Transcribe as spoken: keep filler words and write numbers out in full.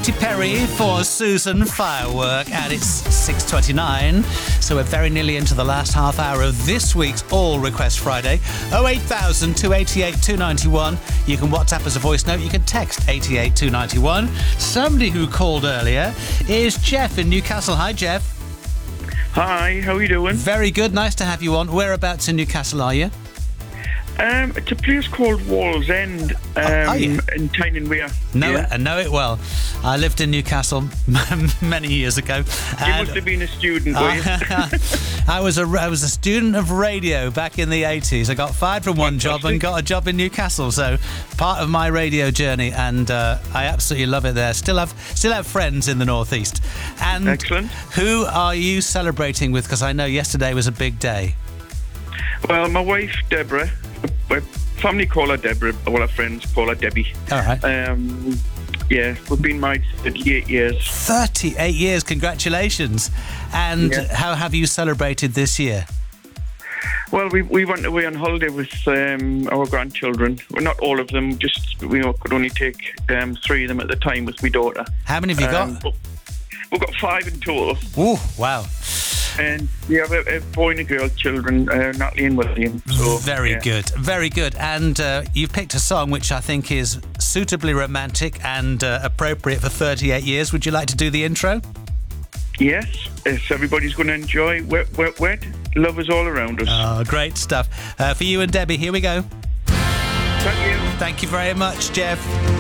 Katy Perry for Susan Firework, and it's six twenty-nine, so we're very nearly into the last half hour of this week's All Request Friday. oh eight thousand, two eight eight, two nine one. You can WhatsApp us a voice note, you can text eight eight two nine one. Somebody who called earlier is Jeff in Newcastle. Hi, Jeff. Hi, how are you doing? Very good, nice to have you on. Whereabouts in Newcastle are you? Um, it's a place called Wall's End, um, oh, you? in Tyne Wear. Know yeah. it, I know it well. I lived in Newcastle many years ago. You must have been a student, were you? I was a I was a student of radio back in the eighties. I got fired from one job and got a job in Newcastle. So part of my radio journey, and uh, I absolutely love it there. Still have still have friends in the northeast. And Excellent. Who are you celebrating with? Because I know yesterday was a big day. Well, my wife Deborah. My family call her Deborah. All our friends call her Debbie. All right. Um, yeah, we've been married thirty-eight years. thirty-eight years, congratulations. And yeah. How have you celebrated this year? Well, we we went away on holiday with um, our grandchildren. Well, not all of them, just we could only take um, three of them at the time with my daughter. How many have you um, got? We've got five in total. Oh, wow. And we have a, a boy and a girl children, uh, Natalie and William. So, very yeah. good, very good. And uh, you've picked a song which I think is suitably romantic and uh, appropriate for thirty-eight years. Would you like to do the intro? Yes, yes, everybody's going to enjoy Wet, Wet, Wet. Love is all around us. Oh, great stuff. Uh, for you and Debbie, here we go. Thank you. Thank you very much, Jeff.